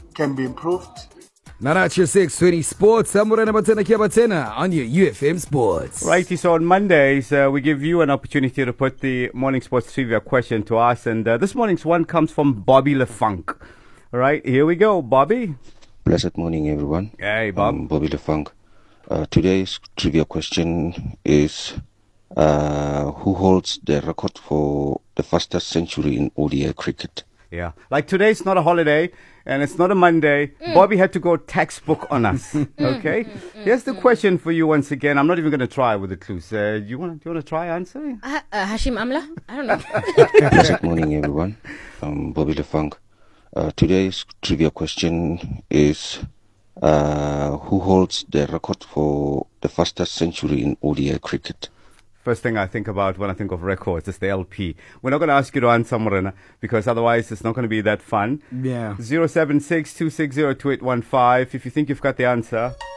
can be improved. Narachi 620 Sports, Samurana Batena Kiabatena on your UFM Sports. Righty, so on Mondays, we give you an opportunity to put the morning sports trivia question to us. And this morning's one comes from Bobby LeFunk. All right, here we go, Bobby. Blessed morning, everyone. Hey, Bob. Bobby LeFunk. Today's trivia question is, who holds the record for the fastest century in ODI cricket? Yeah, like today's not a holiday and it's not a Monday. Bobby had to go textbook on us. Okay, here's the question for you once again. I'm not even going to try with the clues. Do you want to try answering? Hashim Amla? I don't know. Blessed morning, everyone. Bobby LeFunk. Today's trivia question is, who holds the record for the fastest century in ODI cricket? First thing I think about when I think of records is the LP. We're not going to ask you to answer, Morena, because otherwise it's not going to be that fun. Yeah. 076-260-2815. If you think you've got the answer,